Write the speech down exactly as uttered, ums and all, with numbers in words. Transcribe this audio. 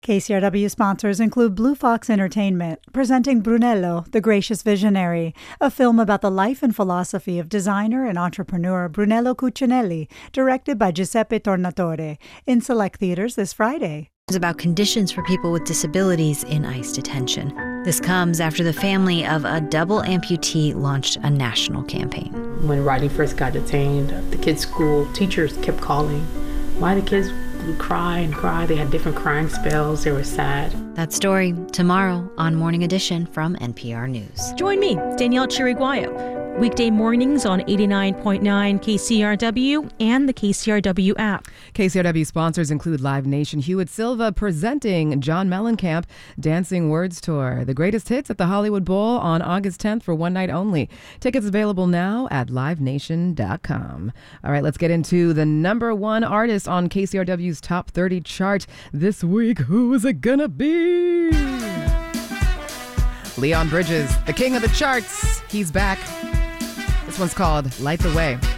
K C R W sponsors include Blue Fox Entertainment, presenting Brunello, the Gracious Visionary, a film about the life and philosophy of designer and entrepreneur Brunello Cucinelli, directed by Giuseppe Tornatore, in select theaters this Friday. It's about conditions for people with disabilities in ICE detention. This comes after the family of a double amputee launched a national campaign. When Riley first got detained, the kids' school teachers kept calling. Why the kids would cry and cry. They had different crying spells. They were sad. That story tomorrow on Morning Edition from N P R News. Join me, Danielle Chiriguayo, weekday mornings on eighty-nine point nine K C R W and the K C R W app. K C R W sponsors include Live Nation, Hewitt Silva presenting John Mellencamp Dancing Words Tour. The greatest hits at the Hollywood Bowl on August tenth for one night only. Tickets available now at live nation dot com. All right, let's get into the number one artist on K C R W's Top thirty chart this week. Who is it gonna be? Leon Bridges, the king of the charts. He's back. This one's called Light the Way.